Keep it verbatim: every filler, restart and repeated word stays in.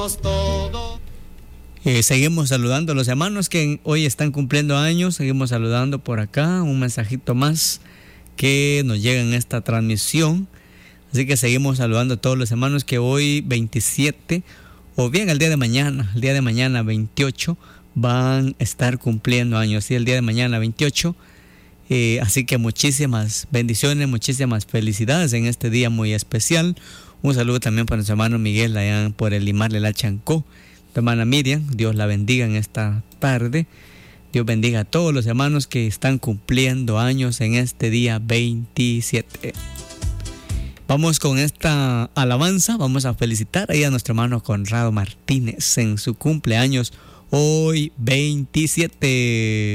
Eh, seguimos saludando a los hermanos que hoy están cumpliendo años. Seguimos saludando por acá. Un mensajito más que nos llega en esta transmisión. Así que seguimos saludando a todos los hermanos que hoy veintisiete, o bien el día de mañana, el día de mañana veintiocho, van a estar cumpliendo años. Sí, el día de mañana veintiocho. Eh, así que muchísimas bendiciones, muchísimas felicidades en este día muy especial. Un saludo también para nuestro hermano Miguel allá por el Limarle La Chancó. Tu hermana Miriam, Dios la bendiga en esta tarde. Dios bendiga a todos los hermanos que están cumpliendo años en este día veintisiete. Vamos con esta alabanza, vamos a felicitar ahí a nuestro hermano Conrado Martínez en su cumpleaños hoy veintisiete.